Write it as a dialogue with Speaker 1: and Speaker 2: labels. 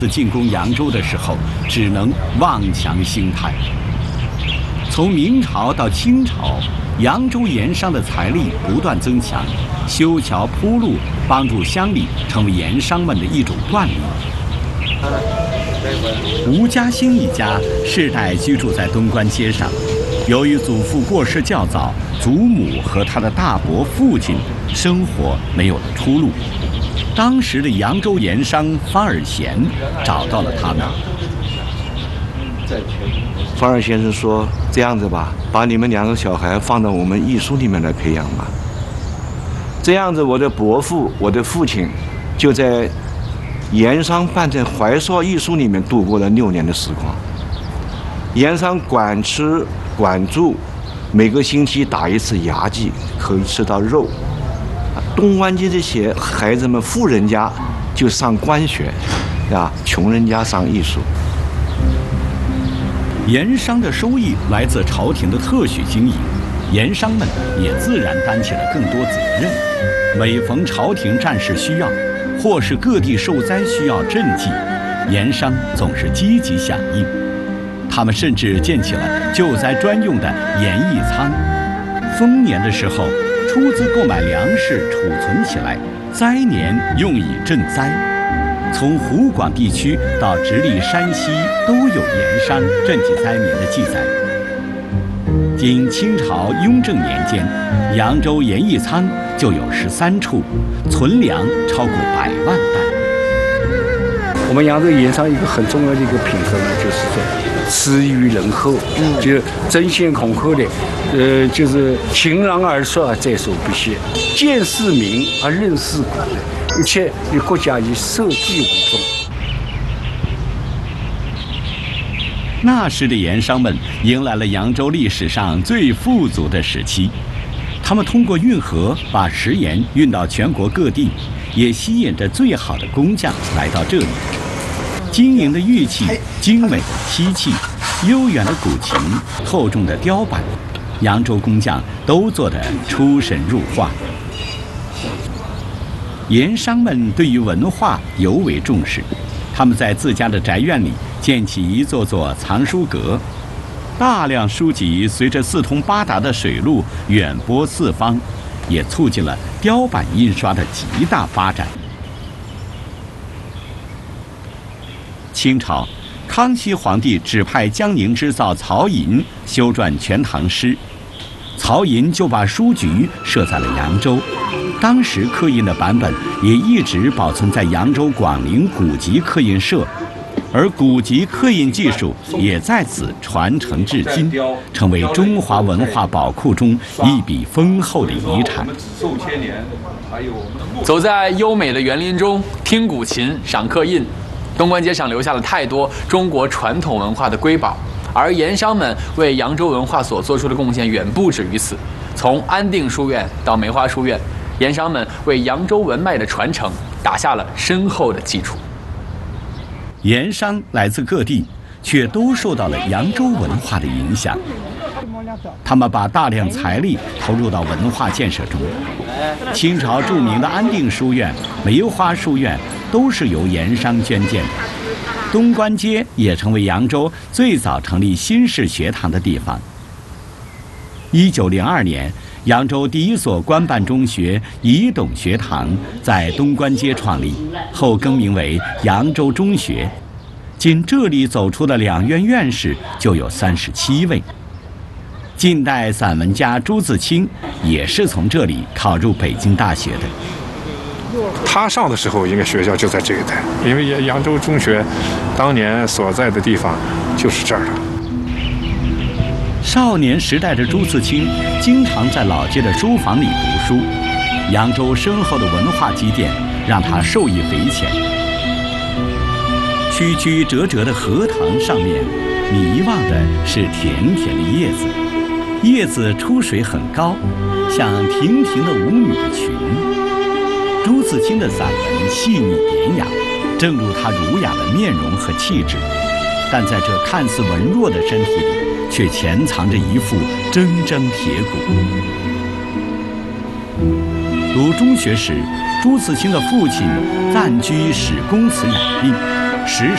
Speaker 1: 进攻扬州的时候，只能望强兴叹。从明朝到清朝，扬州盐商的财力不断增强，修桥铺路，帮助乡里，成为盐商们的一种惯例。吴家兴一家世代居住在东关街上，由于祖父过世较早，祖母和他的大伯父亲生活没有了出路。当时的扬州盐商方尔贤找到了他们。
Speaker 2: 方尔先生说：“这样子吧，把你们2个小孩放到我们艺术里面来培养吧。这样子，我的伯父、我的父亲就在盐商办在怀朔艺术里面度过了6年的时光。盐商管吃管住，每个星期打1次牙祭，可以吃到肉。东关街这些孩子们，富人家就上官学，穷人家上艺术。
Speaker 1: 盐商的收益来自朝廷的特许经营，盐商们也自然担起了更多责任。每逢朝廷战事需要，或是各地受灾需要赈济，盐商总是积极响应。他们甚至建起了救灾专用的盐役仓，丰年的时候出资购买粮食储存起来，灾年用以赈灾。从湖广地区到直隶山西都有盐商赈济灾民的记载。仅清朝雍正年间，扬州盐役仓就有13处，存粮超过100万担。
Speaker 3: 我们扬州盐商一个很重要的一个品格呢，就是说施于人后，就争先恐后的，就是勤劳而说在所不惜，见世民而任世古，一切以国家以社稷为重。
Speaker 1: 那时的盐商们迎来了扬州历史上最富足的时期，他们通过运河把食盐运到全国各地，也吸引着最好的工匠来到这里。晶莹的玉器、精美的漆器、悠远的古琴、厚重的雕板，扬州工匠都做得出神入化。盐商们对于文化尤为重视，他们在自家的宅院里建起一座座藏书阁，大量书籍随着四通八达的水路远播四方，也促进了雕版印刷的极大发展。清朝，康熙皇帝指派江宁织造曹寅修撰《全唐诗》，曹寅就把书局设在了扬州。当时刻印的版本也一直保存在扬州广陵古籍刻印社，而古籍刻印技术也在此传承至今，成为中华文化宝库中一笔丰厚的遗产。
Speaker 4: 走在优美的园林中，听古琴，赏刻印，东关街上留下了太多中国传统文化的瑰宝，而盐商们为扬州文化所做出的贡献远不止于此。从安定书院到梅花书院，盐商们为扬州文脉的传承打下了深厚的基础。
Speaker 1: 盐商来自各地，却都受到了扬州文化的影响。他们把大量财力投入到文化建设中。清朝著名的安定书院、梅花书院都是由盐商捐建的。东关街也成为扬州最早成立新式学堂的地方。1902年，扬州第一所官办中学乙董学堂在东关街创立，后更名为扬州中学。仅这里走出的2院院士就有37位。近代散文家朱自清也是从这里考入北京大学的。
Speaker 5: 他上的时候，应该学校就在这一带，因为扬州中学当年所在的地方就是这儿了。
Speaker 1: 少年时代的朱自清经常在老街的书房里读书，扬州深厚的文化积淀让他受益匪浅。曲曲折折的荷塘上面，你遗忘的是甜甜的叶子，叶子出水很高，像亭亭的舞女的裙。朱自清的散文细腻典雅，正如他儒雅的面容和气质，但在这看似文弱的身体里，却潜藏着一副铮铮铁骨。读中学时，朱自清的父亲暂居使公祠养病，时